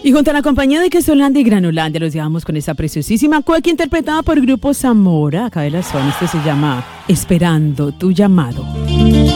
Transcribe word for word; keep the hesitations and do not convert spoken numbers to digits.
Y junto a la compañía de Quesolandia y Granulandia los llevamos con esta preciosísima cueca interpretada por Grupo Zamora, acá de la zona. Este se llama Esperando tu llamado.